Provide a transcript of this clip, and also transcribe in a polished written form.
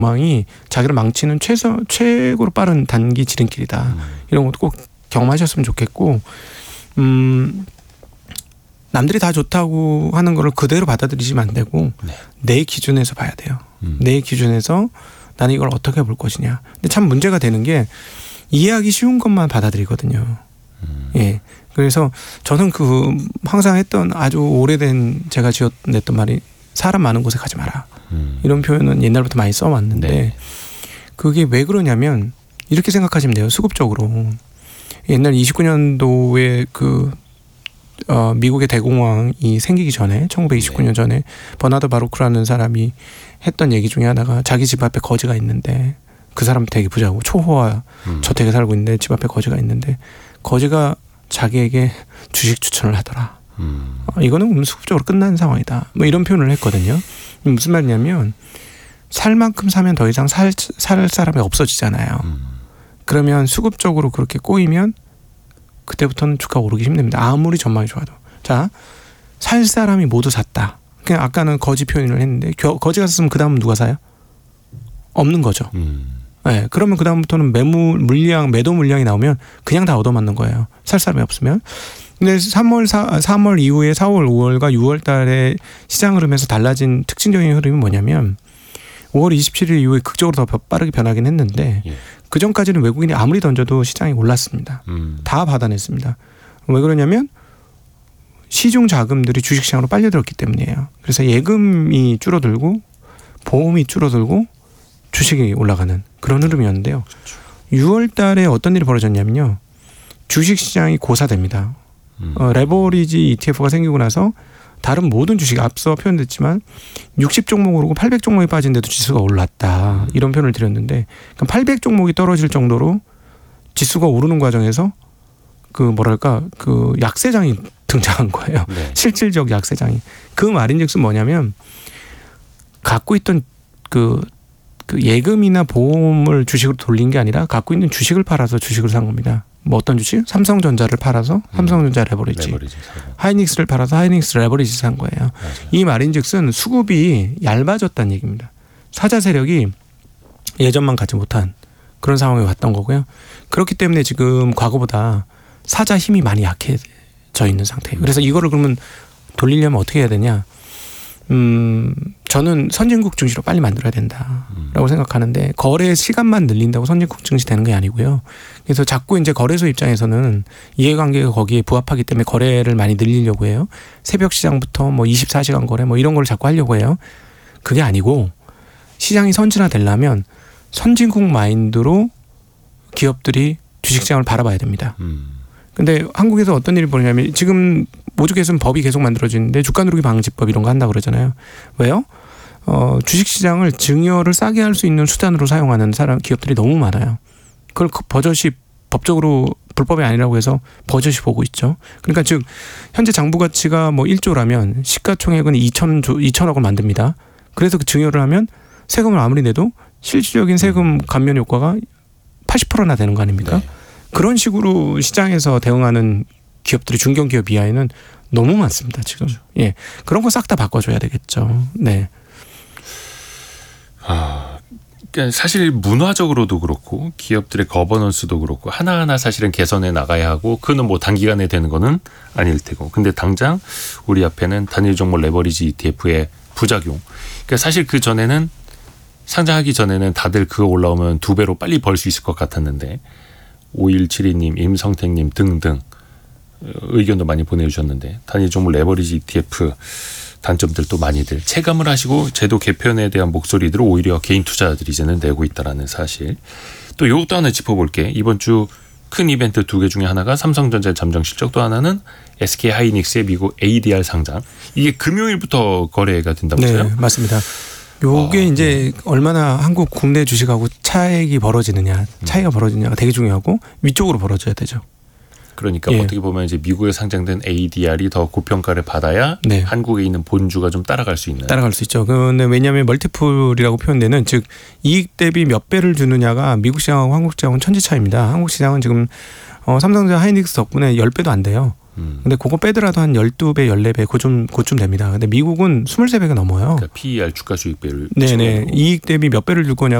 망이 자기를 망치는 최고로 빠른 단기 지름길이다. 이런 것도 꼭 경험하셨으면 좋겠고, 남들이 다 좋다고 하는 거를 그대로 받아들이시면 안 되고 내 기준에서 봐야 돼요. 내 기준에서 나는 이걸 어떻게 볼 것이냐. 근데 참 문제가 되는 게 이해하기 쉬운 것만 받아들이거든요. 예. 그래서 저는 항상 했던 아주 오래된 제가 지어냈던 말이 사람 많은 곳에 가지 마라. 이런 표현은 옛날부터 많이 써왔는데 네. 그게 왜 그러냐면 이렇게 생각하시면 돼요. 수급적으로. 옛날 29년도에 미국의 대공황이 생기기 전에 1929년 전에 버나드 바루크라는 사람이 했던 얘기 중에 하나가 자기 집 앞에 거지가 있는데 그 사람 되게 부자고 초호화 저택에 살고 있는데 집 앞에 거지가 있는데 거지가 자기에게 주식 추천을 하더라. 이거는 수급적으로 끝난 상황이다. 뭐 이런 표현을 했거든요. 무슨 말이냐면 살 만큼 사면 더 이상 살 사람이 없어지잖아요. 그러면 수급적으로 그렇게 꼬이면 그때부터는 주가가 오르기 힘듭니다. 아무리 전망이 좋아도. 자, 살 사람이 모두 샀다. 그냥 아까는 거지 표현을 했는데 거지가 샀으면 그 다음은 누가 사요? 없는 거죠. 네, 그러면 그 다음부터는 매도 물량이 나오면 그냥 다 얻어맞는 거예요. 살 사람이 없으면. 근데 3월 이후에 4월, 5월과 6월 달에 시장 흐름에서 달라진 특징적인 흐름이 뭐냐면 5월 27일 이후에 극적으로 더 빠르게 변하긴 했는데 그 전까지는 외국인이 아무리 던져도 시장이 올랐습니다. 다 받아냈습니다. 왜 그러냐면 시중 자금들이 주식시장으로 빨려들었기 때문이에요. 그래서 예금이 줄어들고 보험이 줄어들고 주식이 올라가는 그런 흐름이었는데요. 6월 달에 어떤 일이 벌어졌냐면요. 주식시장이 고사됩니다. 레버리지 ETF가 생기고 나서 다른 모든 주식 앞서 표현됐지만 60종목 오르고 800종목이 빠진데도 지수가 올랐다. 이런 표현을 드렸는데 800종목이 떨어질 정도로 지수가 오르는 과정에서 약세장이 등장한 거예요. 네. 실질적 약세장이. 그 말인즉슨 뭐냐면 갖고 있던 예금이나 보험을 주식으로 돌린 게 아니라 갖고 있는 주식을 팔아서 주식을 산 겁니다. 뭐 어떤 주식? 삼성전자를 팔아서 삼성전자 레버리지. 하이닉스를 팔아서 하이닉스 레버리지 산 거예요. 맞아요. 이 말인즉슨 수급이 얇아졌다는 얘기입니다. 사자 세력이 예전만 갖지 못한 그런 상황에 왔던 거고요. 그렇기 때문에 지금 과거보다 사자 힘이 많이 약해져 있는 상태예요. 그래서 이거를 그러면 돌리려면 어떻게 해야 되냐? 저는 선진국 증시로 빨리 만들어야 된다라고 생각하는데 거래 시간만 늘린다고 선진국 증시 되는 게 아니고요. 그래서 자꾸 이제 거래소 입장에서는 이해관계가 거기에 부합하기 때문에 거래를 많이 늘리려고 해요. 새벽 시장부터 24시간 거래 이런 걸 자꾸 하려고 해요. 그게 아니고 시장이 선진화되려면 선진국 마인드로 기업들이 주식시장을 바라봐야 됩니다. 근데 한국에서 어떤 일이 벌어지냐면 지금 오죽했으면 법이 계속 만들어지는데 주가 누르기 방지법 이런 거 한다고 그러잖아요. 왜요? 주식시장을 증여를 싸게 할 수 있는 수단으로 사용하는 기업들이 너무 많아요. 그걸 버젓이 법적으로 불법이 아니라고 해서 버젓이 보고 있죠. 그러니까 즉 현재 장부 가치가 1조라면 시가총액은 2천억을 만듭니다. 그래서 그 증여를 하면 세금을 아무리 내도 실질적인 세금 감면 효과가 80%나 되는 거 아닙니까? 네. 그런 식으로 시장에서 대응하는 기업들이 중견기업 이하에는 너무 많습니다, 지금. 예. 그런 거 싹 다 바꿔줘야 되겠죠. 네. 그러니까 사실 문화적으로도 그렇고 기업들의 거버넌스도 그렇고 하나하나 사실은 개선해 나가야 하고 그는 단기간에 되는 거는 아닐 테고. 근데 당장 우리 앞에는 단일 종목 레버리지 ETF의 부작용. 그러니까 사실 그 전에는 상장하기 전에는 다들 그거 올라오면 2배로 빨리 벌 수 있을 것 같았는데 5172님, 임성택님 등등 의견도 많이 보내주셨는데 단일 종목 레버리지 ETF 단점들도 많이들 체감을 하시고 제도 개편에 대한 목소리들을 오히려 개인 투자자들이 이제는 내고 있다는 사실. 또 이것도 하나 짚어볼게. 이번 주 큰 이벤트 2개 중에 하나가 삼성전자의 잠정 실적, 또 하나는 SK 하이닉스의 미국 ADR 상장. 이게 금요일부터 거래가 된다고 했어요? 네, 맞습니다. 요게 이제 얼마나 한국 국내 주식하고 차이가 벌어지느냐가 되게 중요하고 위쪽으로 벌어져야 되죠. 그러니까 어떻게 보면 이제 미국에 상장된 ADR이 더 고평가를 받아야 한국에 있는 본주가 좀 따라갈 수 있죠. 그런데 왜냐하면 멀티플이라고 표현되는 즉 이익 대비 몇 배를 주느냐가 미국 시장하고 한국 시장은 천지 차이입니다. 한국 시장은 지금 삼성전자 하이닉스 덕분에 10배도 안 돼요. 근데 그거 빼더라도 한 12배, 14배 그쯤 됩니다. 근데 미국은 23배가 넘어요. 그러니까 PER 주가 수익 비율. 네네. 이익 대비 몇 배를 줄 거냐